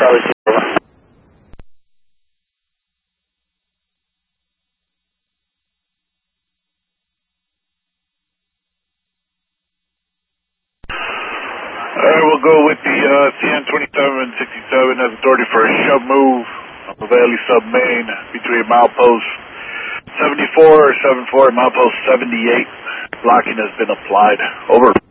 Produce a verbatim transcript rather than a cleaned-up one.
Charlie Zero. Alright, we'll go with the uh, C N twenty-seven sixty-seven as authority for a shove move on the Valley Sub Main between milepost seventy-four or seventy-four and milepost seventy-eight. Blocking has been applied. Over.